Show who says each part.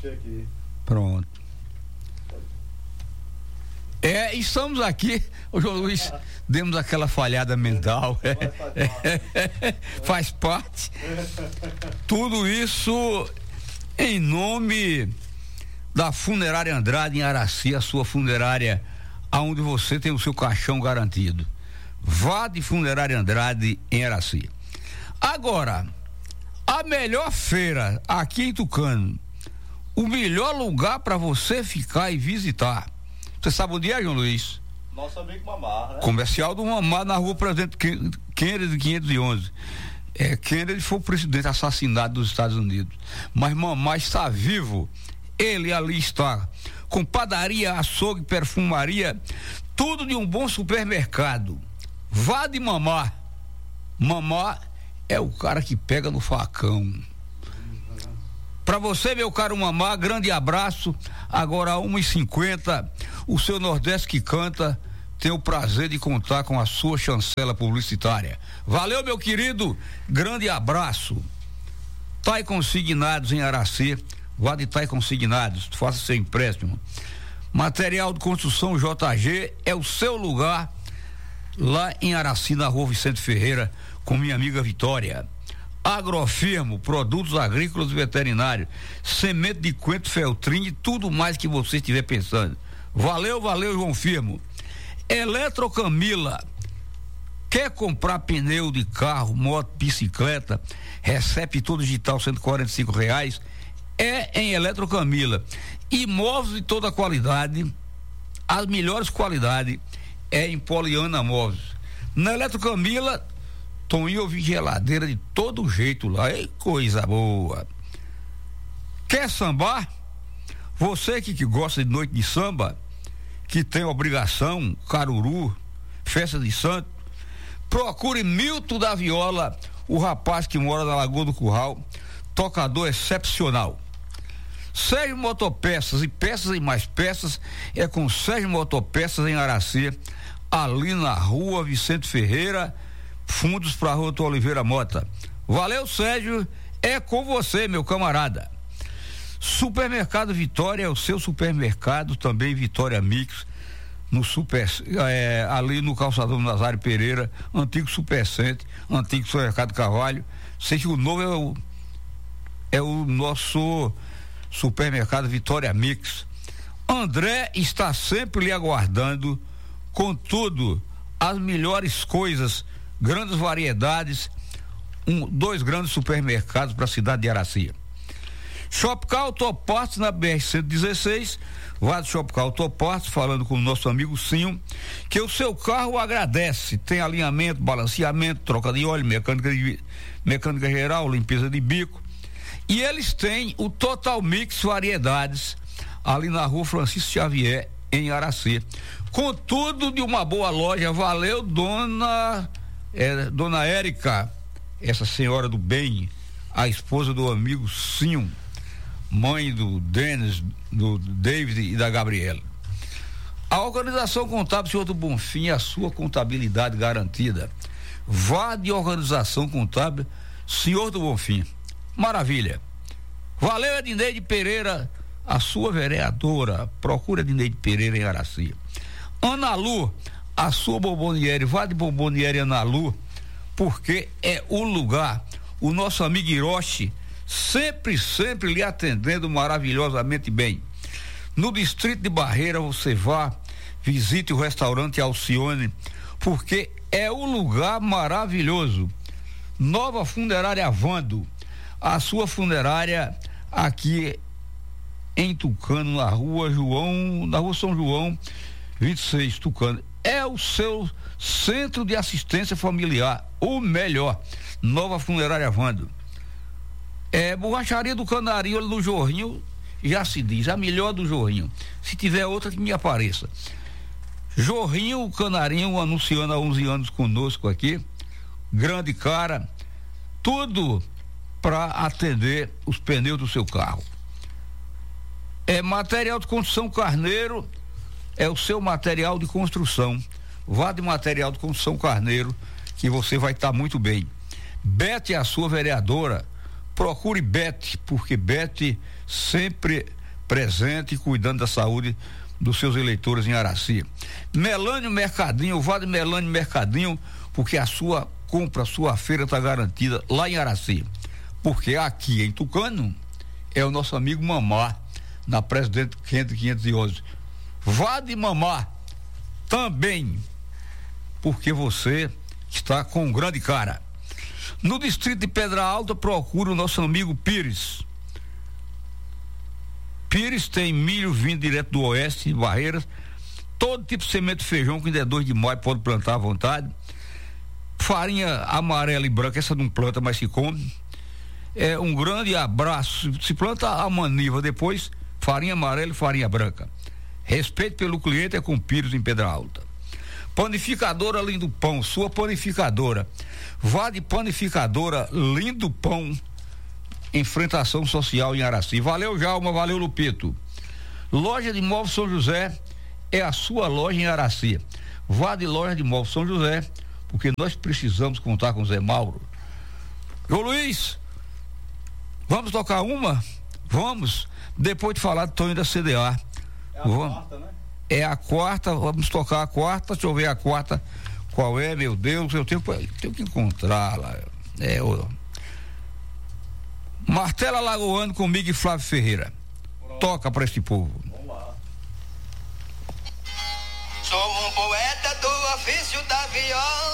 Speaker 1: mexer aqui.
Speaker 2: Pronto. Estamos aqui, o João Luiz, demos aquela falhada mental. Faz parte. Tudo isso em nome da Funerária Andrade em Araci, a sua funerária, aonde você tem o seu caixão garantido. Vá de Funerária Andrade em Araci. Agora, a melhor feira aqui em Tucano, o melhor lugar para você ficar e visitar. Você sabe onde é, João Luiz?
Speaker 1: Nosso amigo Mamar, né?
Speaker 2: Comercial do Mamar, na rua Presidente Kennedy 511. Kennedy foi o presidente assassinado dos Estados Unidos, mas Mamar está vivo. Ele ali está com padaria, açougue, perfumaria, tudo de um bom supermercado. Vá de Mamar. Mamar é o cara que pega no facão. Para você, meu caro Mamar, grande abraço. Agora 1h50, o seu Nordeste que canta tem o prazer de contar com a sua chancela publicitária. Valeu, meu querido, grande abraço. Tai Consignados em Araci, vá de Tai Consignados, faça seu empréstimo. Material de construção JG é o seu lugar lá em Araci, na rua Vicente Ferreira, com minha amiga Vitória. Agrofirmo, produtos agrícolas e veterinários, semente de coentro, feltrinho e tudo mais que você estiver pensando. Valeu, João Firmo. Eletrocamila, quer comprar pneu de carro, moto, bicicleta, recebe todo digital R$145, é em Eletrocamila. Imóveis de toda qualidade, as melhores qualidades é em Poliana Móveis. Na Eletrocamila, Toninho ouvi geladeira de todo jeito lá, coisa boa. Quer sambar? Você que gosta de noite de samba, que tem obrigação, caruru, festa de santo, procure Milton da Viola, o rapaz que mora na Lagoa do Curral, tocador excepcional. Sérgio Motopeças e peças e mais peças é com Sérgio Motopeças em Araci, ali na rua Vicente Ferreira, fundos para a rua Oliveira Mota. Valeu, Sérgio, é com você, meu camarada. Supermercado Vitória é o seu supermercado, também Vitória Mix, no ali no calçadão Nazário Pereira, antigo Supercente, antigo Supermercado Carvalho. Sei que o novo é o nosso supermercado Vitória Mix. André está sempre lhe aguardando com tudo, as melhores coisas, grandes variedades, 2 grandes supermercados para a cidade de Araci. Shopcar Autopartes na BR-116, vá de Shopcar Autopartes, falando com o nosso amigo Sinho, que o seu carro agradece, tem alinhamento, balanceamento, troca de óleo, mecânica geral, limpeza de bico, e eles têm o Total Mix Variedades, ali na rua Francisco Xavier, em Araci, com tudo de uma boa loja. Valeu, dona Érica, essa senhora do bem, a esposa do amigo Sinho, mãe do Denis, do David e da Gabriela. A organização contábil Senhor do Bonfim, a sua contabilidade garantida. Vá de organização contábil Senhor do Bonfim. Maravilha. Valeu, Edneide Pereira, a sua vereadora. Procura Edneide Pereira em Araci. Ana Lu, a sua Bomboniere, vá de Bomboniere Ana Lu, porque é o lugar. O nosso amigo Hiroshi sempre lhe atendendo maravilhosamente bem. No distrito de Barreira você vá, visite o restaurante Alcione, porque é o lugar maravilhoso. Nova Funerária Vando, a sua funerária aqui em Tucano, na rua São João 26, Tucano. É o seu centro de assistência familiar, o melhor. Nova Funerária Vando. Borracharia do Canarinho, no Jorrinho, já se diz, a melhor do Jorrinho. Se tiver outra, que me apareça. Jorrinho, o Canarinho, anunciando há 11 anos conosco aqui, grande cara, tudo para atender os pneus do seu carro. Material de construção Carneiro, é o seu material de construção. Vá de material de construção Carneiro, que você vai estar muito bem. Bete é a sua vereadora, procure Bete, porque Bete sempre presente e cuidando da saúde dos seus eleitores em Araci. Melânio Mercadinho, vale Melânio Mercadinho, porque a sua compra, a sua feira está garantida lá em Araci. Porque aqui em Tucano é o nosso amigo Mamá, na Presidente 511. Vá de Mamá também, porque você está com um grande cara. No distrito de Pedra Alta, procura o nosso amigo Pires. Pires tem milho vindo direto do oeste, Barreiras, todo tipo de semente de feijão que ainda é 2 de maio, pode plantar à vontade. Farinha amarela e branca, essa não planta, mas se come. É um grande abraço. Se planta a maniva depois, farinha amarela e farinha branca. Respeito pelo cliente é com Pires em Pedra Alta. Panificadora Lindo Pão, sua panificadora. Vá de Panificadora Lindo Pão, em frente à Ação Social em Araci. Valeu, Jalma, valeu, Lupito. Loja de Móveis São José é a sua loja em Araci. Vá de Loja de Móveis São José, porque nós precisamos contar com o Zé Mauro. Ô Luiz, vamos tocar uma? Vamos, depois de falar do Tonho da CDA.
Speaker 1: É a quarta, né?
Speaker 2: É a quarta, vamos tocar a quarta, deixa eu ver a quarta, qual é, meu Deus, eu tenho que encontrá-la. Martela Lagoano comigo e Flávio Ferreira. Pronto. Toca pra esse povo.
Speaker 1: Vamos lá.
Speaker 3: Sou um poeta do ofício da viola.